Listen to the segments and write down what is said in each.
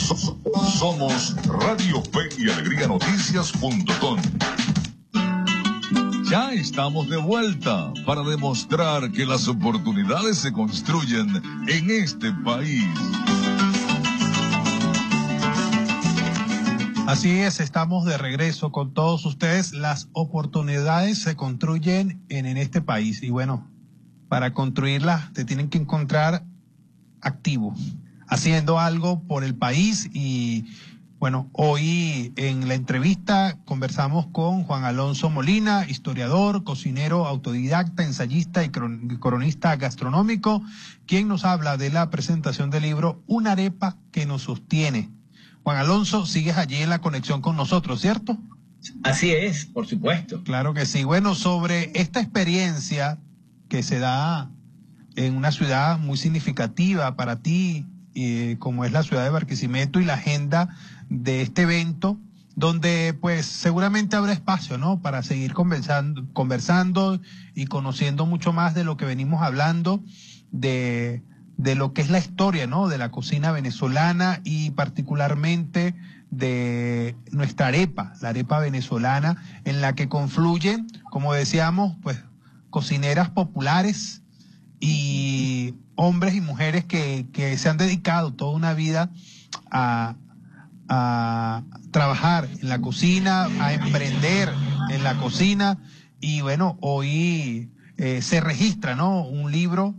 Somos Radio Fe y Alegría Noticias.com. Ya estamos de vuelta para demostrar que las oportunidades se construyen en este país. Así es, estamos de regreso con todos ustedes. Las oportunidades se construyen en este país y bueno, para construirlas te tienen que encontrar activo, haciendo algo por el país. Y bueno, hoy en la entrevista conversamos con Juan Alonso Molina, historiador, cocinero, autodidacta, ensayista y cronista gastronómico, quien nos habla de la presentación del libro Una arepa que nos sostiene. Juan Alonso, sigues allí en la conexión con nosotros, ¿cierto? Así es, por supuesto. Claro que sí. Bueno, sobre esta experiencia que se da en una ciudad muy significativa para ti, como es la ciudad de Barquisimeto, y la agenda de este evento, donde pues seguramente habrá espacio, ¿no?, para seguir conversando y conociendo mucho más de lo que venimos hablando, de lo que es la historia, ¿no?, de la cocina venezolana y particularmente de nuestra arepa, la arepa venezolana, en la que confluyen, como decíamos, pues cocineras populares y hombres y mujeres que se han dedicado toda una vida a trabajar en la cocina, a emprender en la cocina. Y bueno, hoy se registra, ¿no?, un libro,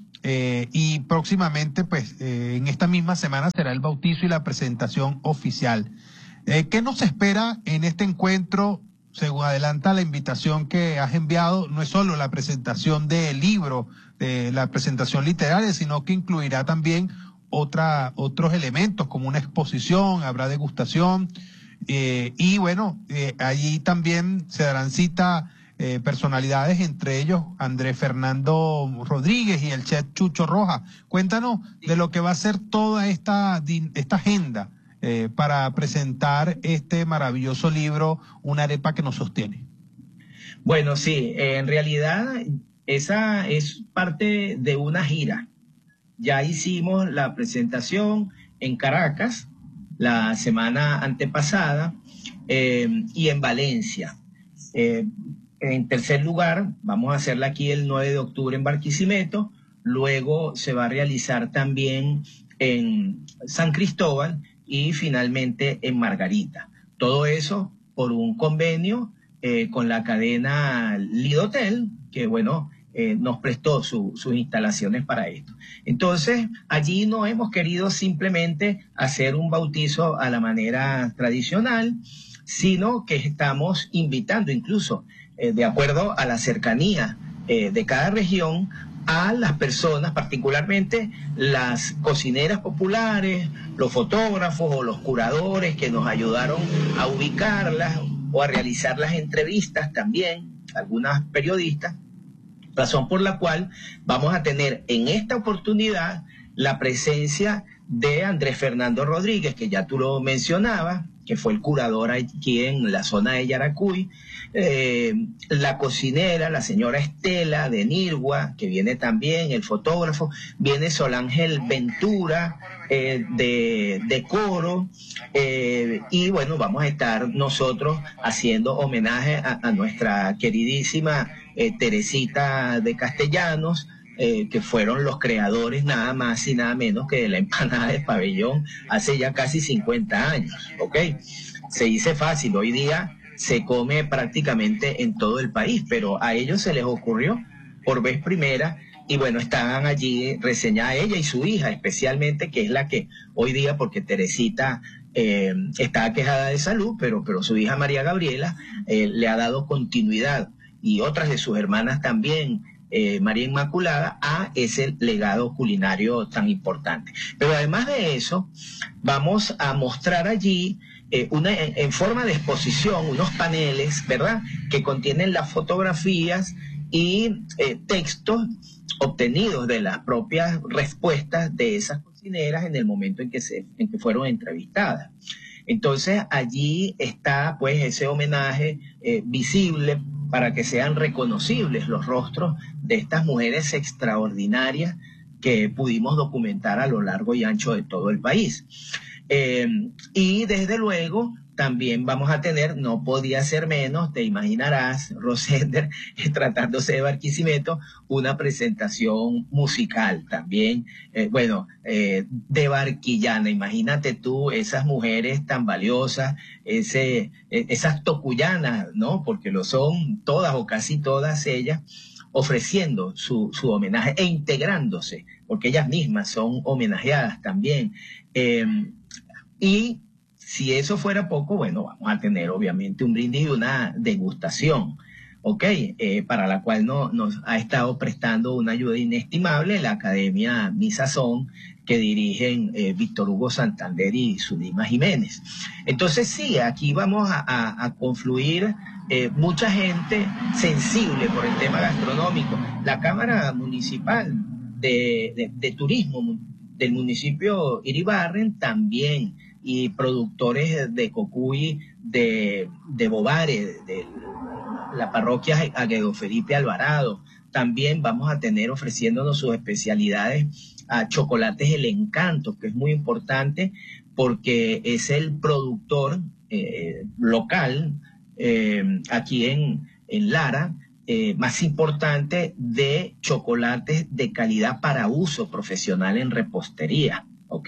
y próximamente, pues, en esta misma semana será el bautizo y la presentación oficial. ¿Qué nos espera en este encuentro? Según adelanta la invitación que has enviado, no es solo la presentación del libro, la presentación literaria, sino que incluirá también otros elementos, como una exposición, habrá degustación, y bueno, allí también se darán cita personalidades, entre ellos Andrés Fernando Rodríguez y el chef Chucho Rojas. Cuéntanos de lo que va a ser toda esta agenda para presentar este maravilloso libro, Una arepa que nos sostiene. Bueno, sí, en realidad esa es parte de una gira. Ya hicimos la presentación en Caracas la semana antepasada, y en Valencia. En tercer lugar, vamos a hacerla aquí el 9 de octubre en Barquisimeto. Luego se va a realizar también en San Cristóbal y finalmente en Margarita. Todo eso por un convenio con la cadena Lidotel, que bueno, nos prestó sus instalaciones para esto. Entonces, allí no hemos querido simplemente hacer un bautizo a la manera tradicional, sino que estamos invitando incluso, de acuerdo a la cercanía de cada región, a las personas, particularmente las cocineras populares, los fotógrafos o los curadores que nos ayudaron a ubicarlas o a realizar las entrevistas también, algunas periodistas, razón por la cual vamos a tener en esta oportunidad la presencia de Andrés Fernando Rodríguez, que ya tú lo mencionabas, que fue el curador aquí en la zona de Yaracuy, la cocinera, la señora Estela de Nirgua, que viene también, el fotógrafo, viene Solángel Ventura, de Coro, y bueno, vamos a estar nosotros haciendo homenaje a nuestra queridísima Teresita de Castellanos, que fueron los creadores nada más y nada menos que de la empanada de pabellón hace ya casi 50 años, ¿ok? Se dice fácil, hoy día se come prácticamente en todo el país, pero a ellos se les ocurrió por vez primera, y bueno, estaban allí reseñada ella y su hija especialmente, que es la que hoy día, porque Teresita está aquejada de salud, pero su hija María Gabriela le ha dado continuidad, y otras de sus hermanas también, María Inmaculada, a ese legado culinario tan importante. Pero además de eso, vamos a mostrar allí en forma de exposición unos paneles, ¿verdad?, que contienen las fotografías y textos obtenidos de las propias respuestas de esas cocineras en el momento en que fueron entrevistadas. Entonces allí está pues ese homenaje visible para que sean reconocibles los rostros de estas mujeres extraordinarias que pudimos documentar a lo largo y ancho de todo el país. Y desde luego también vamos a tener, no podía ser menos, te imaginarás, Rosender, tratándose de Barquisimeto, una presentación musical también, de Barquillana. Imagínate tú esas mujeres tan valiosas, esas tocuyanas, ¿no? Porque lo son todas o casi todas ellas, ofreciendo su homenaje e integrándose, porque ellas mismas son homenajeadas también. Y si eso fuera poco, bueno, vamos a tener obviamente un brindis y una degustación, ¿ok? Para la cual nos ha estado prestando una ayuda inestimable la Academia Mi Sazón, que dirigen Víctor Hugo Santander y Zulima Jiménez. Entonces sí, aquí vamos a confluir mucha gente sensible por el tema gastronómico. La Cámara Municipal de Turismo del municipio Iribarren también, y productores de Cocuy, de Bobare, de la parroquia Aguedo Felipe Alvarado. También vamos a tener ofreciéndonos sus especialidades a Chocolates El Encanto, que es muy importante porque es el productor local aquí en Lara, más importante de chocolates de calidad para uso profesional en repostería. ¿Ok?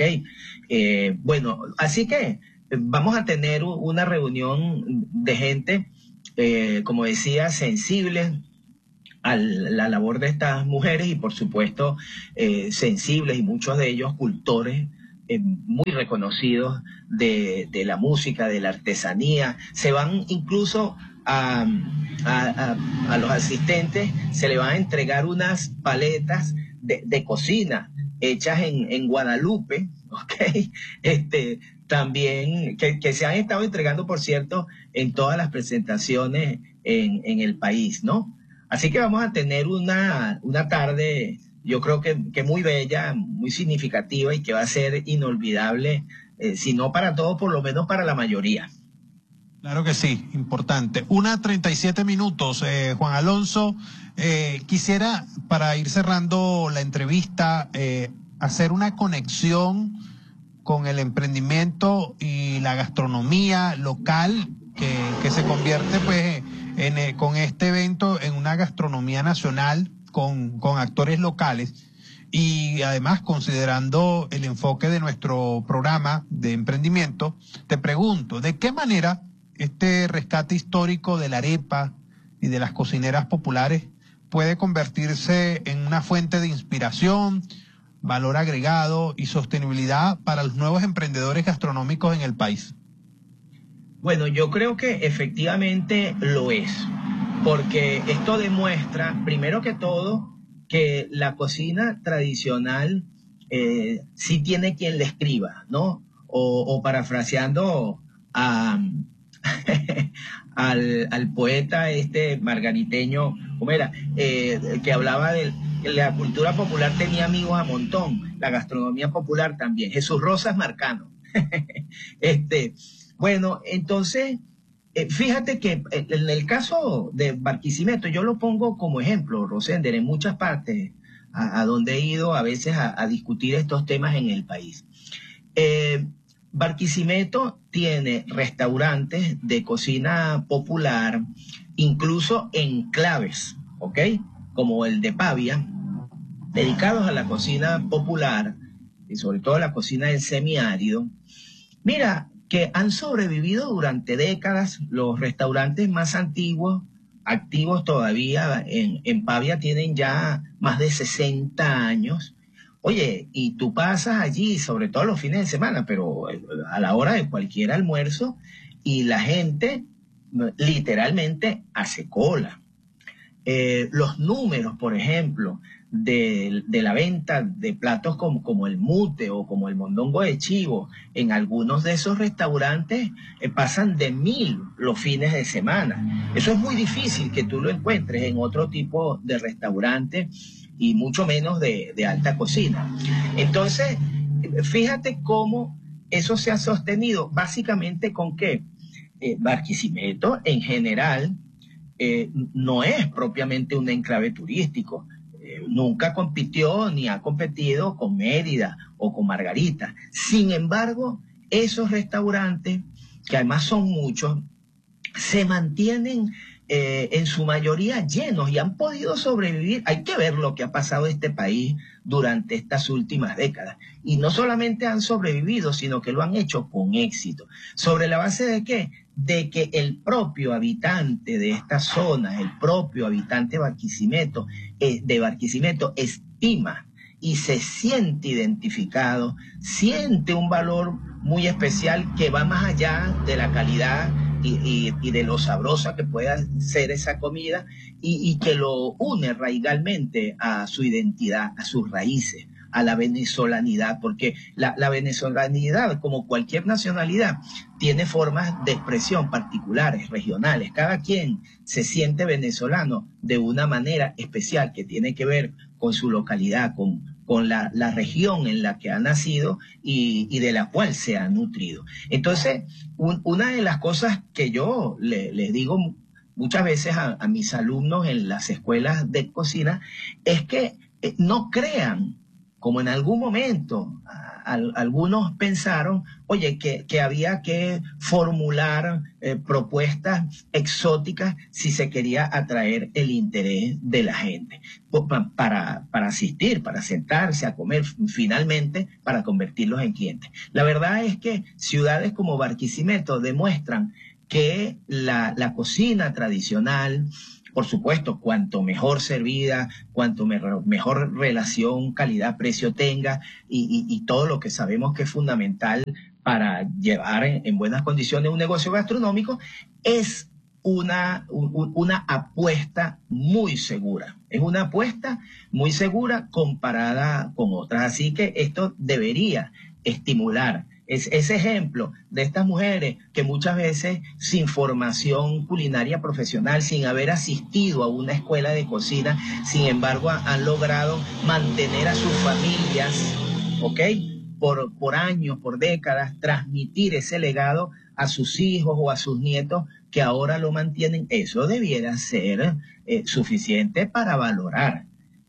Así que vamos a tener una reunión de gente, como decía, sensibles a la labor de estas mujeres y por supuesto sensibles, y muchos de ellos cultores muy reconocidos de la música, de la artesanía. Se van incluso a los asistentes, se le van a entregar unas paletas de cocina hechas en Guadalupe, ¿ok? También que se han estado entregando, por cierto, en todas las presentaciones en el país, ¿no? Así que vamos a tener una tarde, yo creo que muy bella, muy significativa, y que va a ser inolvidable, si no para todos, por lo menos para la mayoría. Claro que sí, importante. 1:37, Juan Alonso. Quisiera, para ir cerrando la entrevista, hacer una conexión con el emprendimiento y la gastronomía local que se convierte pues con este evento en una gastronomía nacional con actores locales, y además considerando el enfoque de nuestro programa de emprendimiento. Te pregunto, ¿de qué manera este rescate histórico de la arepa y de las cocineras populares puede convertirse en una fuente de inspiración, valor agregado y sostenibilidad para los nuevos emprendedores gastronómicos en el país? Bueno, yo creo que efectivamente lo es, porque esto demuestra, primero que todo, que la cocina tradicional sí tiene quien le escriba, ¿no? O parafraseando al poeta margariteño, ¿cómo era? Que hablaba de que la cultura popular tenía amigos a montón, la gastronomía popular también. Jesús Rosas Marcano. Bueno, entonces, fíjate que en el caso de Barquisimeto, yo lo pongo como ejemplo, Rosender, en muchas partes a donde he ido a veces a discutir estos temas en el país. Barquisimeto tiene restaurantes de cocina popular, incluso enclaves, ¿ok? Como el de Pavia, dedicados a la cocina popular y sobre todo a la cocina del semiárido. Mira, que han sobrevivido durante décadas. Los restaurantes más antiguos, activos todavía en Pavia, tienen ya más de 60 años. Oye, y tú pasas allí, sobre todo los fines de semana, pero a la hora de cualquier almuerzo, y la gente literalmente hace cola. Los números, por ejemplo, de la venta de platos como el mute o como el mondongo de chivo, en algunos de esos restaurantes pasan de 1.000 los fines de semana. Eso es muy difícil que tú lo encuentres en otro tipo de restaurante, y mucho menos de alta cocina. Entonces, fíjate cómo eso se ha sostenido, básicamente con que Barquisimeto en general no es propiamente un enclave turístico. Nunca compitió ni ha competido con Mérida o con Margarita. Sin embargo, esos restaurantes, que además son muchos, se mantienen en su mayoría llenos y han podido sobrevivir. Hay que ver lo que ha pasado en este país durante estas últimas décadas. Y no solamente han sobrevivido, sino que lo han hecho con éxito. ¿Sobre la base de qué? De que el propio habitante de esta zona, el propio habitante de Barquisimeto, estima y se siente identificado, siente un valor muy especial que va más allá de la calidad y de lo sabrosa que pueda ser esa comida y que lo une radigalmente a su identidad, a sus raíces, a la venezolanidad, porque la venezolanidad, como cualquier nacionalidad, tiene formas de expresión particulares, regionales. Cada quien se siente venezolano de una manera especial que tiene que ver con su localidad, con la región en la que ha nacido y de la cual se ha nutrido. Entonces, una de las cosas que yo les digo muchas veces a mis alumnos en las escuelas de cocina es que no crean, como en algún momento algunos pensaron, oye, que había que formular propuestas exóticas si se quería atraer el interés de la gente, para asistir, para sentarse a comer, finalmente para convertirlos en clientes. La verdad es que ciudades como Barquisimeto demuestran que la cocina tradicional, por supuesto, cuanto mejor servida, cuanto mejor relación calidad-precio tenga y todo lo que sabemos que es fundamental para llevar en buenas condiciones un negocio gastronómico, es una apuesta muy segura. Es una apuesta muy segura comparada con otras. Así que esto debería estimular ese ejemplo de estas mujeres que muchas veces sin formación culinaria profesional, sin haber asistido a una escuela de cocina, sin embargo han logrado mantener a sus familias, ¿ok? Por años, por décadas, transmitir ese legado a sus hijos o a sus nietos que ahora lo mantienen. Eso debiera ser suficiente para valorar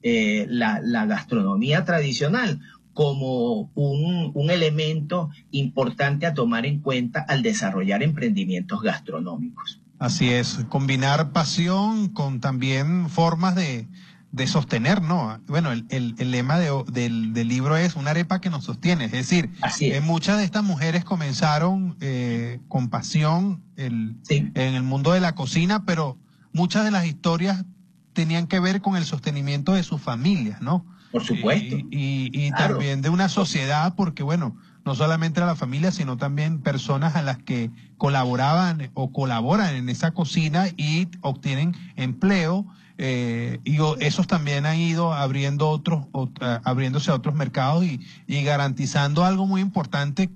la gastronomía tradicional como un elemento importante a tomar en cuenta al desarrollar emprendimientos gastronómicos. Así es, combinar pasión con también formas de sostener, ¿no? Bueno, el lema del libro es una arepa que nos sostiene, es decir, muchas de estas mujeres comenzaron con pasión en el mundo de la cocina, pero muchas de las historias tenían que ver con el sostenimiento de sus familias, ¿no? Por supuesto. Y claro, también de una sociedad, porque bueno, no solamente a la familia, sino también personas a las que colaboraban o colaboran en esa cocina y obtienen empleo, y esos también han ido abriéndose a otros mercados y garantizando algo muy importante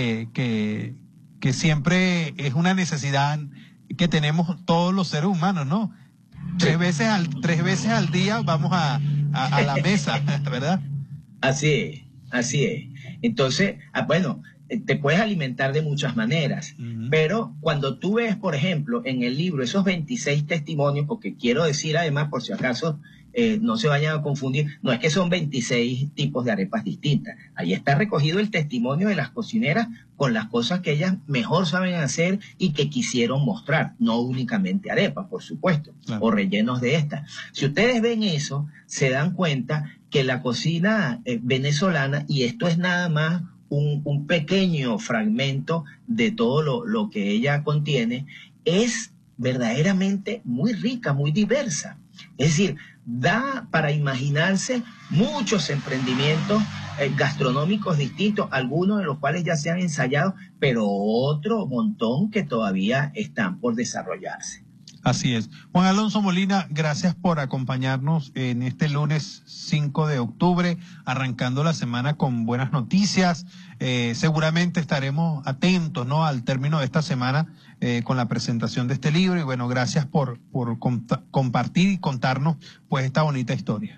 que siempre es una necesidad que tenemos todos los seres humanos, ¿no? Tres veces al día vamos a la mesa, ¿verdad? Así es, así es. Entonces, bueno, te puedes alimentar de muchas maneras, pero cuando tú ves, por ejemplo, en el libro esos 26 testimonios, porque quiero decir además, por si acaso no se vayan a confundir, no es que son 26 tipos de arepas distintas. Ahí está recogido el testimonio de las cocineras con las cosas que ellas mejor saben hacer y que quisieron mostrar, no únicamente arepas, por supuesto, claro, o rellenos de estas. Si ustedes ven eso, se dan cuenta que la cocina venezolana, y esto es nada más un pequeño fragmento de todo lo que ella contiene, es verdaderamente muy rica, muy diversa. Es decir, da para imaginarse muchos emprendimientos gastronómicos distintos, algunos de los cuales ya se han ensayado, pero otro montón que todavía están por desarrollarse. Así es. Juan Alonso Molina, gracias por acompañarnos en este lunes 5 de octubre, arrancando la semana con buenas noticias. Seguramente estaremos atentos, ¿no?, al término de esta semana con la presentación de este libro. Y bueno, gracias por compartir y contarnos pues esta bonita historia.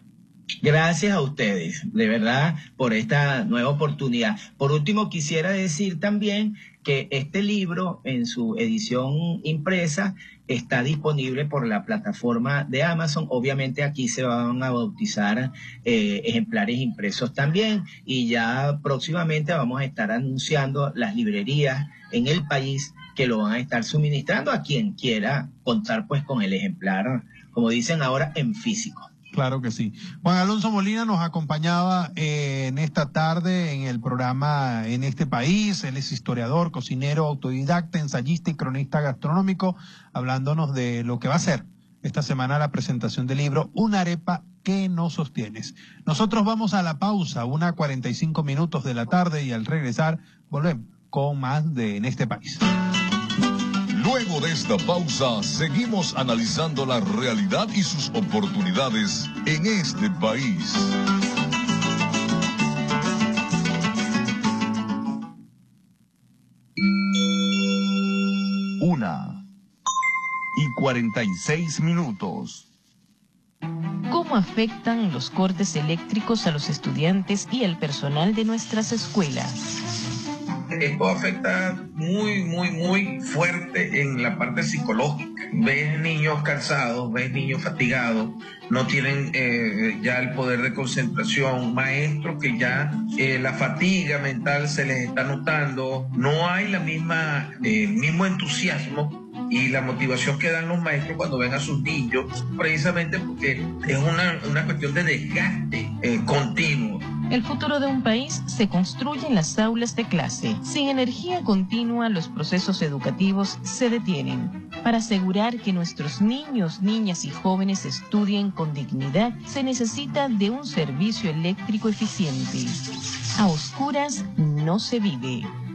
Gracias a ustedes, de verdad, por esta nueva oportunidad. Por último, quisiera decir también que este libro, en su edición impresa, está disponible por la plataforma de Amazon. Obviamente aquí se van a bautizar ejemplares impresos también, y ya próximamente vamos a estar anunciando las librerías en el país que lo van a estar suministrando a quien quiera contar pues con el ejemplar, como dicen ahora, en físico. Claro que sí. Juan Alonso Molina nos acompañaba en esta tarde en el programa En este País. Él es historiador, cocinero, autodidacta, ensayista y cronista gastronómico, hablándonos de lo que va a ser esta semana la presentación del libro Una arepa que no sostienes. Nosotros vamos a la pausa, 1:45 de la tarde, y al regresar volvemos con más de En este País. Luego de esta pausa, seguimos analizando la realidad y sus oportunidades en este país. Una y 46 minutos. ¿Cómo afectan los cortes eléctricos a los estudiantes y al personal de nuestras escuelas? Esto afecta muy fuerte en la parte psicológica. Ves niños cansados, ves niños fatigados, no tienen ya el poder de concentración, maestros que ya la fatiga mental se les está notando, no hay el mismo entusiasmo y la motivación que dan los maestros cuando ven a sus niños, precisamente porque es una cuestión de desgaste continuo. El futuro de un país se construye en las aulas de clase. Sin energía continua, los procesos educativos se detienen. Para asegurar que nuestros niños, niñas y jóvenes estudien con dignidad, se necesita de un servicio eléctrico eficiente. A oscuras no se vive.